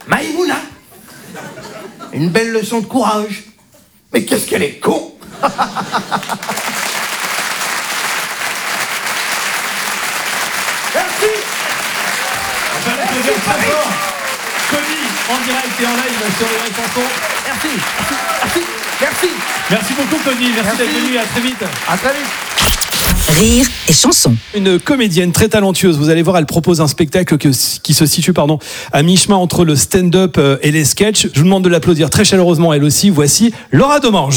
Maïmouna. Une belle leçon de courage. Mais qu'est-ce qu'elle est con. Merci. On va l'applaudir très fort. Connie, en direct et en live sur les vraies chansons. Merci. Merci beaucoup Connie, merci d'être venue, à très vite. À très vite. Rire et chanson. Une comédienne très talentueuse, vous allez voir, elle propose un spectacle qui se situe à mi-chemin entre le stand-up et les sketchs. Je vous demande de l'applaudir très chaleureusement elle aussi. Voici Laura Domange.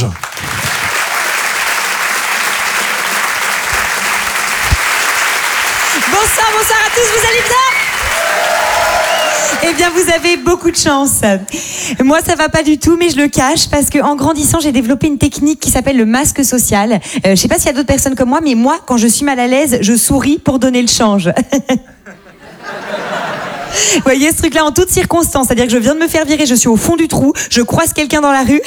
Bonsoir à tous, vous allez bien ? Eh bien, vous avez beaucoup de chance. Moi, ça va pas du tout, mais je le cache parce qu'en grandissant, j'ai développé une technique qui s'appelle le masque social. Je sais pas s'il y a d'autres personnes comme moi, mais moi, quand je suis mal à l'aise, je souris pour donner le change. Vous voyez ce truc-là en toutes circonstances, c'est-à-dire que je viens de me faire virer, je suis au fond du trou, je croise quelqu'un dans la rue.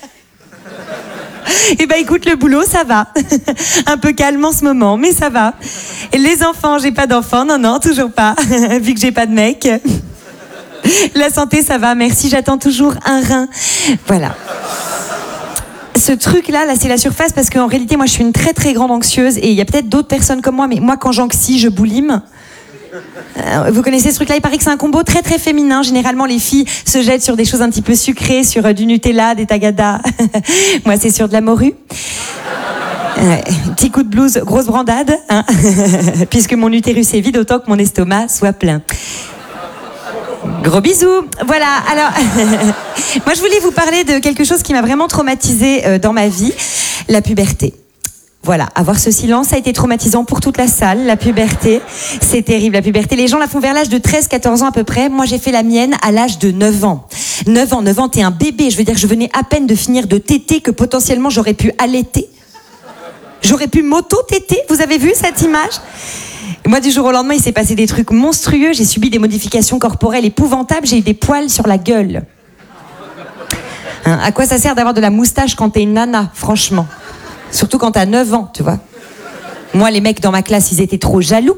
Eh ben écoute, le boulot, ça va. Un peu calme en ce moment, mais ça va. Et les enfants, j'ai pas d'enfants, non, toujours pas, vu que j'ai pas de mec. La santé, ça va, merci, j'attends toujours un rein. Voilà. Ce truc-là, c'est la surface, parce qu'en réalité, moi, je suis une très, très grande anxieuse, et il y a peut-être d'autres personnes comme moi, mais moi, quand j'anxie, je boulime. Vous connaissez ce truc-là, il paraît que c'est un combo très, très féminin. Généralement, les filles se jettent sur des choses un petit peu sucrées, sur du Nutella, des tagadas. Moi, c'est sur de la morue. Petit coup de blues, grosse brandade, hein. Puisque mon utérus est vide, autant que mon estomac soit plein. Gros bisous. Voilà, alors, moi je voulais vous parler de quelque chose qui m'a vraiment traumatisée dans ma vie, la puberté. Voilà, avoir ce silence a été traumatisant pour toute la salle, la puberté, c'est terrible, la puberté. Les gens la font vers l'âge de 13-14 ans à peu près, moi j'ai fait la mienne à l'âge de 9 ans. 9 ans, t'es un bébé, je veux dire, je venais à peine de finir de téter que potentiellement j'aurais pu allaiter. J'aurais pu m'auto-téter, vous avez vu cette image ? Moi, du jour au lendemain, il s'est passé des trucs monstrueux. J'ai subi des modifications corporelles épouvantables. J'ai eu des poils sur la gueule. Hein, à quoi ça sert d'avoir de la moustache quand t'es une nana, franchement ? Surtout quand t'as 9 ans, tu vois. Moi, les mecs dans ma classe, ils étaient trop jaloux.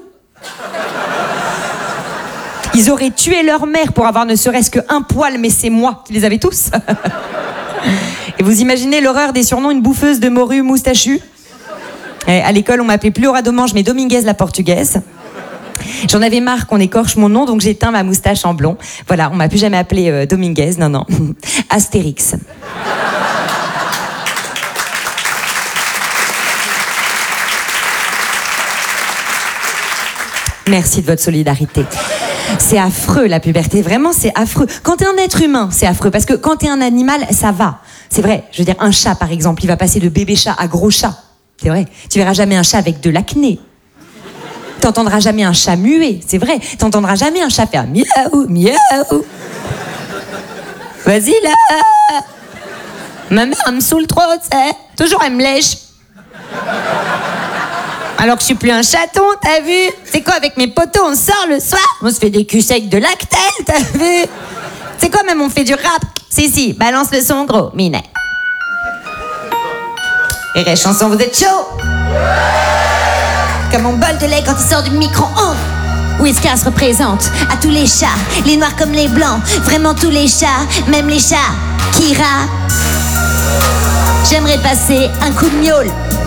Ils auraient tué leur mère pour avoir ne serait-ce qu'un poil, mais c'est moi qui les avais tous. Et vous imaginez l'horreur des surnoms, une bouffeuse de morue moustachue ? Et à l'école, on m'appelait plus Laura Domange, mais Dominguez la portugaise. J'en avais marre qu'on écorche mon nom, donc j'ai teint ma moustache en blond. Voilà, on m'a plus jamais appelé Dominguez, non. Astérix. Merci de votre solidarité. C'est affreux, la puberté. Vraiment, c'est affreux. Quand t'es un être humain, c'est affreux. Parce que quand t'es un animal, ça va. C'est vrai. Je veux dire, un chat, par exemple, il va passer de bébé chat à gros chat. C'est vrai. Tu verras jamais un chat avec de l'acné. T'entendras jamais un chat muet. C'est vrai. T'entendras jamais un chat faire miaou, miaou. Vas-y, là. Ma mère, elle me saoule trop, tu sais. Toujours, elle me lèche. Alors que je suis plus un chaton, t'as vu? C'est quoi, avec mes potos, on sort le soir, on se fait des culs secs de Lactel, t'as vu? C'est quoi, même on fait du rap? Si, balance le son gros, minet. Et les chansons, vous êtes chaud? Comme mon bol de lait quand il sort du micro-ondes. Whiskas représente à tous les chats, les noirs comme les blancs, vraiment tous les chats, même les chats qui râlent. J'aimerais passer un coup de miaule